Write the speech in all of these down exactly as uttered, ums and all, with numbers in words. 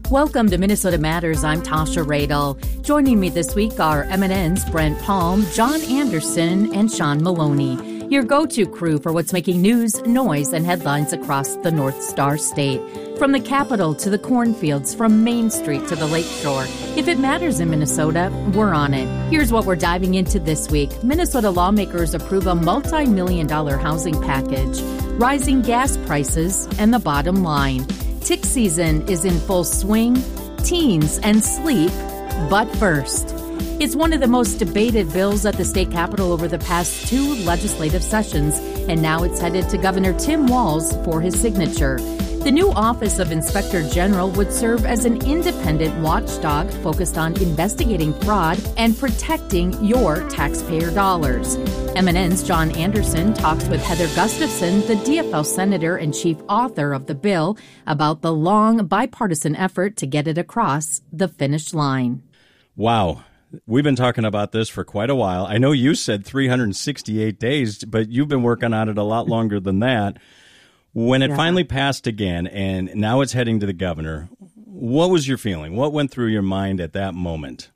Welcome to Minnesota Matters. I'm Tasha Radel. Joining me this week are M N N's Brent Palm, John Anderson, and Sean Maloney, your go-to crew for what's making news, noise, and headlines across the North Star State. From the Capitol to the cornfields, from Main Street to the Lakeshore. If it matters in Minnesota, we're on it. Here's what we're diving into this week. Minnesota lawmakers approve a multi-million dollar housing package, rising gas prices, and the bottom line. Tick season is in full swing, teens and sleep, but first. It's one of the most debated bills at the state capitol over the past two legislative sessions, and now it's headed to Governor Tim Walz for his signature. The new Office of Inspector General would serve as an independent watchdog focused on investigating fraud and protecting your taxpayer dollars. M N N's John Anderson talks with Heather Gustafson, the D F L senator and chief author of the bill, about the long bipartisan effort to get it across the finish line. Wow. We've been talking about this for quite a while. I know you said three hundred sixty-eight days, but you've been working on it a lot longer than that. When it yeah. finally passed again, and now it's heading to the governor, what was your feeling? What went through your mind at that moment?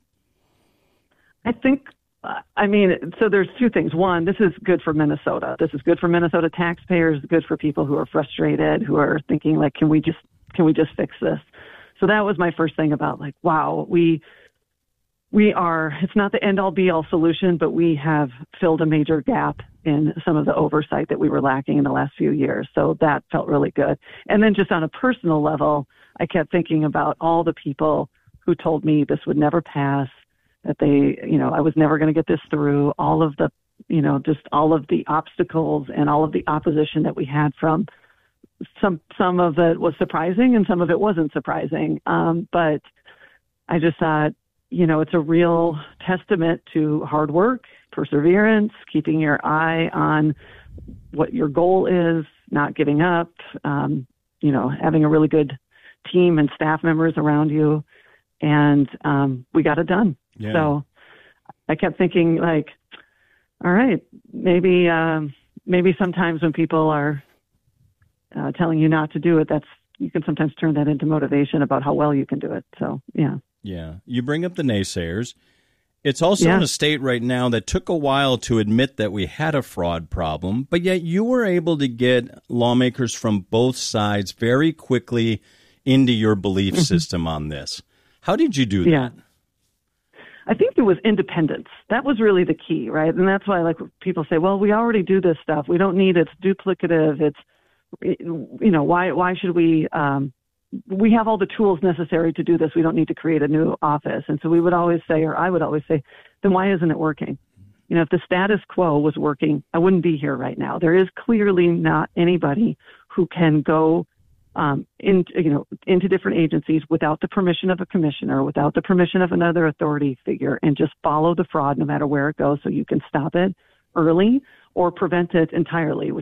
I think, I mean, so there's two things. One, this is good for Minnesota. This is good for Minnesota taxpayers, good for people who are frustrated, who are thinking, like, can we just, can we just fix this? So that was my first thing about, like, wow, we... We are, it's not the end-all be-all solution, but we have filled a major gap in some of the oversight that we were lacking in the last few years. So that felt really good. And then just on a personal level, I kept thinking about all the people who told me this would never pass, that they, you know, I was never going to get this through, all of the, you know, just all of the obstacles and all of the opposition that we had from some, some of it was surprising and some of it wasn't surprising. Um, but I just thought, you know, it's a real testament to hard work, perseverance, keeping your eye on what your goal is, not giving up, um, you know, having a really good team and staff members around you. And um, we got it done. Yeah. So I kept thinking, like, all right, maybe, um, maybe sometimes when people are uh, telling you not to do it, that's, you can sometimes turn that into motivation about how well you can do it. So, yeah. Yeah. You bring up the naysayers. It's also yeah. in a state right now that took a while to admit that we had a fraud problem, but yet you were able to get lawmakers from both sides very quickly into your belief mm-hmm. system on this. How did you do yeah. that? I think it was independence. That was really the key, right? And that's why, like, people say, well, we already do this stuff. We don't need it. It's duplicative. It's, you know, why, why should we, um, we have all the tools necessary to do this. We don't need to create a new office. And so we would always say, or I would always say, then why isn't it working? You know, if the status quo was working, I wouldn't be here right now. There is clearly not anybody who can go um, into, you know, into different agencies without the permission of a commissioner, without the permission of another authority figure, and just follow the fraud no matter where it goes so you can stop it early or prevent it entirely, which